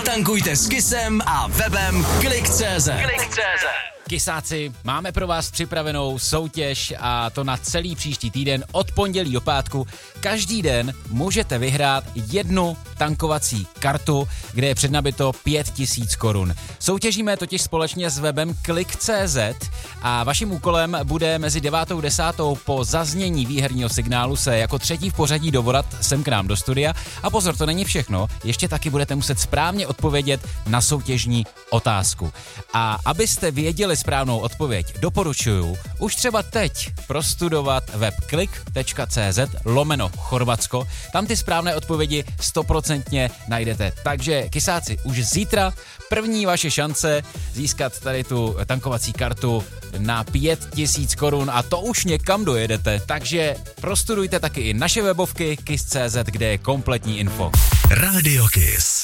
Natankujte s Kissem a webem Klik.cz. Kysáci, máme pro vás připravenou soutěž a to na celý příští týden od pondělí do pátku. Každý den můžete vyhrát jednu tankovací kartu, kde je přednabito 5000 korun. Soutěžíme totiž společně s webem Klik.cz a vaším úkolem bude mezi 9. a 10. po zaznění výherního signálu se jako třetí v pořadí dovolat sem k nám do studia. A pozor, to není všechno, ještě taky budete muset správně odpovědět na soutěžní otázku. A abyste věděli správnou odpověď, doporučuju už třeba teď prostudovat web klik.cz/Chorvatsko. Tam ty správné odpovědi 100% najdete. Takže kysáci, už zítra první vaše šance získat tady tu tankovací kartu na 5000 korun a to už někam dojedete. Takže prostudujte taky i naše webovky kiss.cz, kde je kompletní info. Radio Kiss.